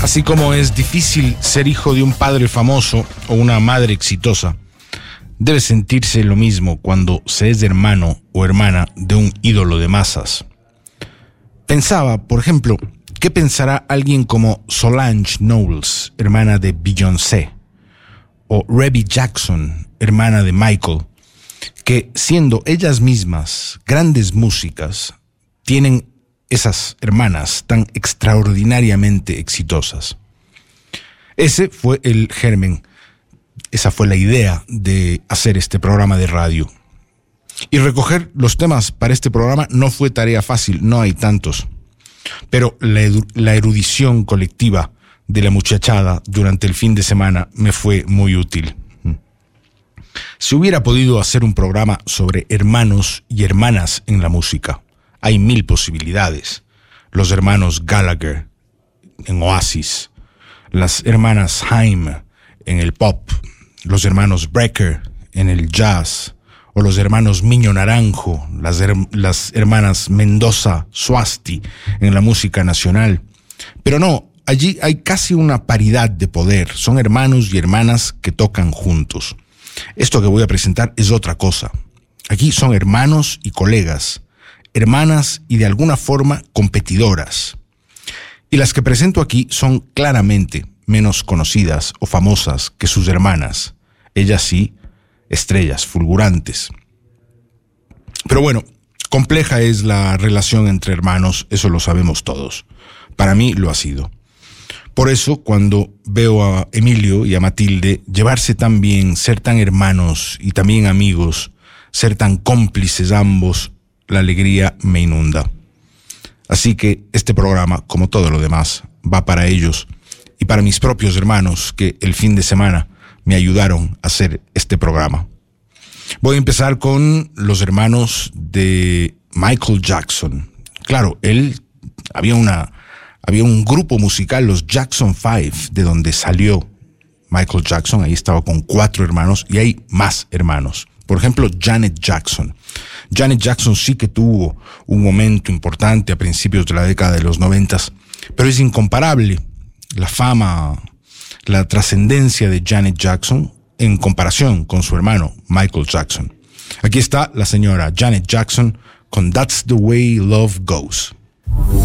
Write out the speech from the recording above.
Así como es difícil ser hijo de un padre famoso o una madre exitosa, debe sentirse lo mismo cuando se es hermano o hermana de un ídolo de masas. Pensaba, por ejemplo, ¿qué pensará alguien como Solange Knowles, hermana de Beyoncé, o Rebbie Jackson, hermana de Michael, que siendo ellas mismas grandes músicas, tienen esas hermanas tan extraordinariamente exitosas? Ese fue el germen, esa fue la idea de hacer este programa de radio. Y recoger los temas para este programa no fue tarea fácil, no hay tantos. Pero la erudición colectiva de la muchachada durante el fin de semana me fue muy útil. Si hubiera podido hacer un programa sobre hermanos y hermanas en la música, hay 1000 posibilidades. Los hermanos Gallagher en Oasis, las hermanas Haim en el pop, los hermanos Brecker en el jazz, o los hermanos Miño Naranjo, las hermanas Mendoza Suasti en la música nacional. Pero no, allí hay casi una paridad de poder. Son hermanos y hermanas que tocan juntos. Esto que voy a presentar es otra cosa. Aquí son hermanos y colegas, hermanas y de alguna forma competidoras. Y las que presento aquí son claramente menos conocidas o famosas que sus hermanas. Ellas sí, estrellas fulgurantes. Pero bueno, compleja es la relación entre hermanos, eso lo sabemos todos. Para mí lo ha sido. Por eso, cuando veo a Emilio y a Matilde llevarse tan bien, ser tan hermanos y también amigos, ser tan cómplices ambos, la alegría me inunda. Así que este programa, como todo lo demás, va para ellos y para mis propios hermanos que el fin de semana me ayudaron a hacer este programa. Voy a empezar con los hermanos de Michael Jackson. Claro, había un grupo musical, los Jackson 5, de donde salió Michael Jackson. Ahí estaba con 4 hermanos y hay más hermanos. Por ejemplo, Janet Jackson. Janet Jackson sí que tuvo un momento importante a principios de la década de los 90, pero es incomparable la fama, la trascendencia de Janet Jackson en comparación con su hermano Michael Jackson. Aquí está la señora Janet Jackson con That's the Way Love Goes.